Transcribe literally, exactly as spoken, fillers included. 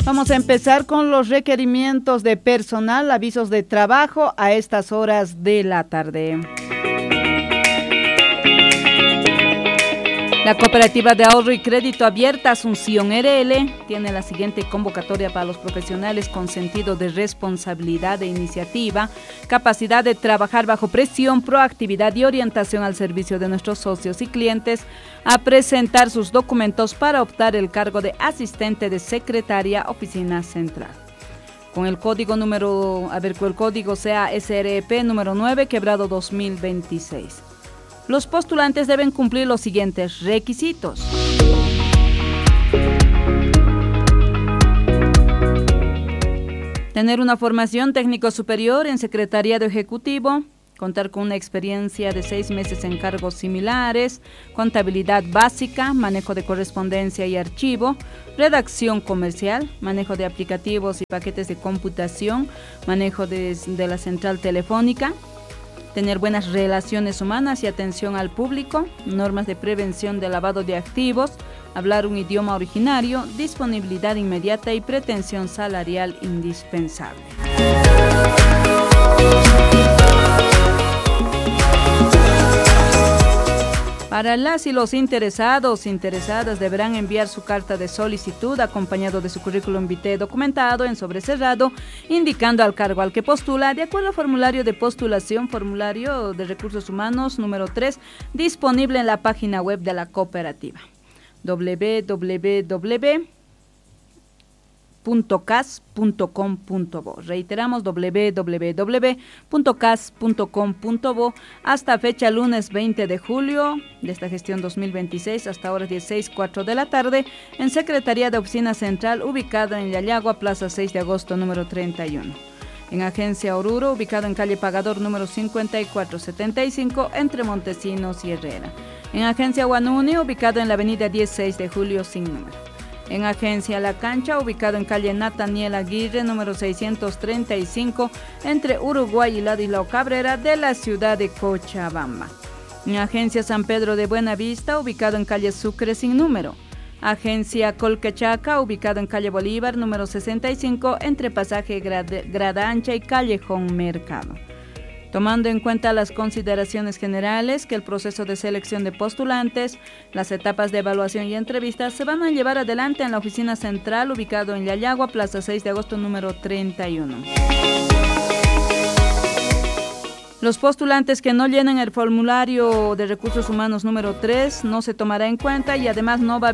Vamos a empezar con los requerimientos de personal, avisos de trabajo a estas horas de la tarde. La Cooperativa de Ahorro y Crédito Abierta Asunción R L tiene la siguiente convocatoria para los profesionales con sentido de responsabilidad e iniciativa, capacidad de trabajar bajo presión, proactividad y orientación al servicio de nuestros socios y clientes, a presentar sus documentos para optar el cargo de asistente de secretaria Oficina Central. Con el código número, a ver, con el código sea S R E P número nueve, quebrado dos mil veintiséis. Los postulantes deben cumplir los siguientes requisitos. Tener una formación técnico superior en secretariado ejecutivo, contar con una experiencia de seis meses en cargos similares, contabilidad básica, manejo de correspondencia y archivo, redacción comercial, manejo de aplicativos y paquetes de computación, manejo de, de la central telefónica, tener buenas relaciones humanas y atención al público, normas de prevención de lavado de activos, hablar un idioma originario, disponibilidad inmediata y pretensión salarial indispensable. Para las y los interesados, interesadas deberán enviar su carta de solicitud acompañado de su currículum vitae documentado en sobre cerrado, indicando al cargo al que postula, de acuerdo al formulario de postulación, formulario de recursos humanos número tres, disponible en la página web de la cooperativa, doble u doble u doble u punto cas punto com punto bo. Reiteramos, doble u doble u doble u punto cas punto com punto bo. Hasta fecha lunes veinte de julio de esta gestión dos mil veintiséis, hasta horas dieciséis cuatro de la tarde, en Secretaría de Oficina Central, ubicada en Yayagua, Plaza seis de agosto, número treinta y uno. En Agencia Oruro, ubicado en calle Pagador, número cincuenta y cuatro setenta y cinco, entre Montesinos y Herrera. En Agencia Guanuni, ubicado en la avenida dieciséis de julio, sin número. En Agencia La Cancha, ubicado en calle Nataniel Aguirre, número seiscientos treinta y cinco, entre Uruguay y Ladislao Cabrera, de la ciudad de Cochabamba. En Agencia San Pedro de Buenavista, ubicado en calle Sucre, sin número. Agencia Colcachaca, ubicado en calle Bolívar, número sesenta y cinco, entre Pasaje Grada, Grada Ancha y Callejón Mercado. Tomando en cuenta las consideraciones generales que el proceso de selección de postulantes, las etapas de evaluación y entrevistas se van a llevar adelante en la oficina central ubicado en Yayagua, Plaza seis de agosto, número treinta y uno. Los postulantes que no llenen el formulario de recursos humanos número tres no se tomará en cuenta y además no va a